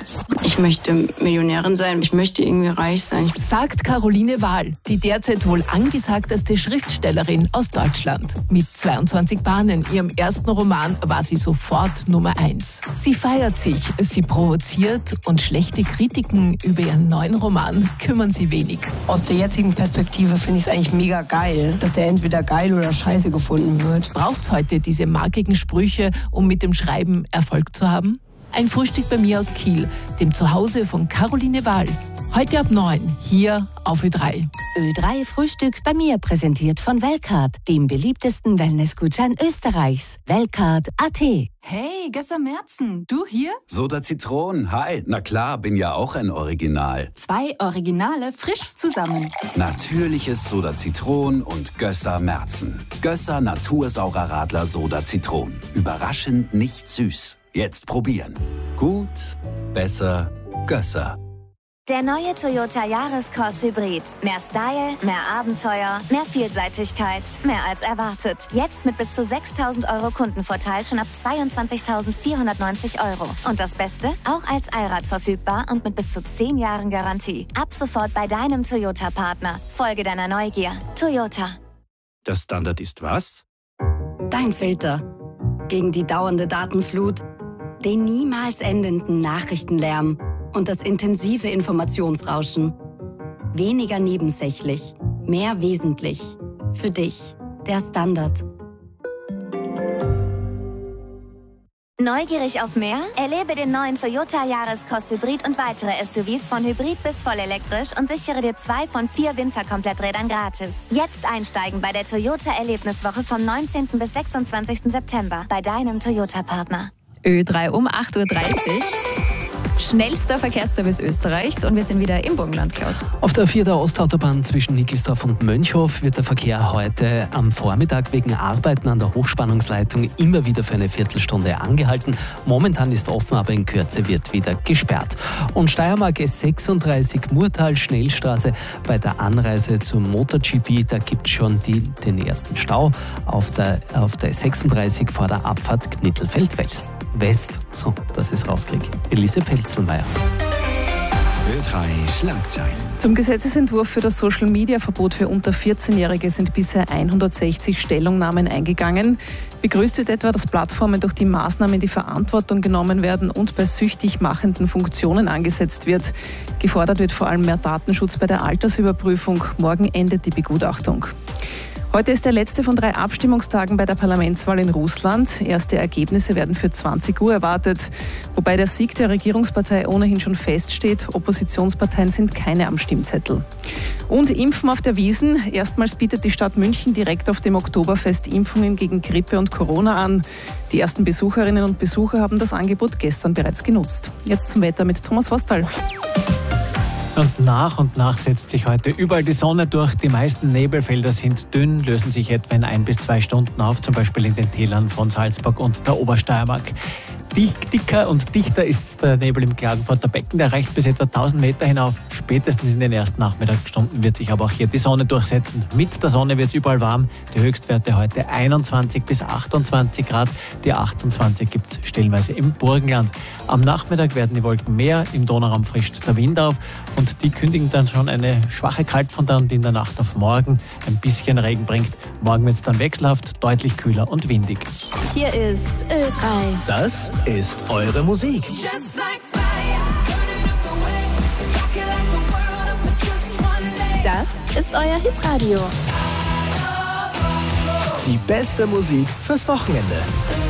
Ich möchte Millionärin sein, ich möchte irgendwie reich sein. Sagt Caroline Wahl, die derzeit wohl angesagteste Schriftstellerin aus Deutschland. Mit 22 Bahnen, ihrem ersten Roman, war sie sofort Nummer 1. Sie feiert sich, sie provoziert und schlechte Kritiken über ihren neuen Roman kümmern sie wenig. Aus der jetzigen Perspektive finde ich es eigentlich mega geil, dass der entweder geil oder scheiße gefunden wird. Braucht's heute diese markigen Sprüche, um mit dem Schreiben Erfolg zu haben? Ein Frühstück bei mir aus Kiel, dem Zuhause von Caroline Wahl. Heute ab 9, hier auf Ö3. Ö3 Frühstück bei mir, präsentiert von Weltcard, dem beliebtesten Wellnessgutschein Österreichs. Weltcard.at. Hey, Gösser Merzen, du hier? Soda Zitron, hi. Na klar, bin ja auch ein Original. 2 Originale frisch zusammen. Natürliches Soda Zitron und Gösser Merzen. Gösser Natursaurer Radler Soda Zitron. Überraschend nicht süß. Jetzt probieren. Gut, besser, Gösser. Der neue Toyota Yaris Cross Hybrid. Mehr Style, mehr Abenteuer, mehr Vielseitigkeit, mehr als erwartet. Jetzt mit bis zu 6.000 € Kundenvorteil schon ab 22.490 €. Und das Beste? Auch als Allrad verfügbar und mit bis zu 10 Jahren Garantie. Ab sofort bei deinem Toyota-Partner. Folge deiner Neugier. Toyota. Der Standard ist was? Dein Filter. Gegen die dauernde Datenflut, den niemals endenden Nachrichtenlärm und das intensive Informationsrauschen. Weniger nebensächlich, mehr wesentlich. Für dich, der Standard. Neugierig auf mehr? Erlebe den neuen Toyota Yaris Cross Hybrid und weitere SUVs von Hybrid bis vollelektrisch und sichere dir 2 von 4 Winterkompletträdern gratis. Jetzt einsteigen bei der Toyota Erlebniswoche vom 19. bis 26. September bei deinem Toyota-Partner. Ö3 um 8:30 Uhr. Schnellster Verkehrsservice Österreichs und wir sind wieder im Burgenland, Klaus. Auf der 4. Ostautobahn zwischen Nickelsdorf und Mönchhof wird der Verkehr heute am Vormittag wegen Arbeiten an der Hochspannungsleitung immer wieder für eine Viertelstunde angehalten. Momentan ist offen, aber in Kürze wird wieder gesperrt. Und Steiermark S36 Murtal Schnellstraße bei der Anreise zum MotoGP, da gibt es schon den ersten Stau auf der S36 vor der Abfahrt Knittelfeld West. So, dass ich es rauskriege. Elise Pelzelmeier. Ö3 Schlagzeilen. Zum Gesetzesentwurf für das Social-Media-Verbot für unter 14-Jährige sind bisher 160 Stellungnahmen eingegangen. Begrüßt wird etwa, dass Plattformen durch die Maßnahmen die Verantwortung genommen werden und bei süchtig machenden Funktionen angesetzt wird. Gefordert wird vor allem mehr Datenschutz bei der Altersüberprüfung. Morgen endet die Begutachtung. Heute ist der letzte von 3 Abstimmungstagen bei der Parlamentswahl in Russland. Erste Ergebnisse werden für 20 Uhr erwartet. Wobei der Sieg der Regierungspartei ohnehin schon feststeht. Oppositionsparteien sind keine am Stimmzettel. Und Impfen auf der Wiesn. Erstmals bietet die Stadt München direkt auf dem Oktoberfest Impfungen gegen Grippe und Corona an. Die ersten Besucherinnen und Besucher haben das Angebot gestern bereits genutzt. Jetzt zum Wetter mit Thomas Vostal. Und nach setzt sich heute überall die Sonne durch. Die meisten Nebelfelder sind dünn, lösen sich etwa in 1 bis 2 Stunden auf, zum Beispiel in den Tälern von Salzburg und der Obersteiermark. Dicker und dichter ist der Nebel im Klagenfurter Becken, der reicht bis etwa 1000 Meter hinauf. Spätestens in den ersten Nachmittagsstunden wird sich aber auch hier die Sonne durchsetzen. Mit der Sonne wird es überall warm. Die Höchstwerte heute 21 bis 28 Grad. Die 28 gibt es stellenweise im Burgenland. Am Nachmittag werden die Wolken mehr, im Donauraum frischt der Wind auf und die kündigen dann schon eine schwache Kaltfront an, die in der Nacht auf morgen ein bisschen Regen bringt. Morgen wird es dann wechselhaft, deutlich kühler und windig. Hier ist Ö3. Das ist eure Musik. Das ist euer Hitradio. Die beste Musik fürs Wochenende.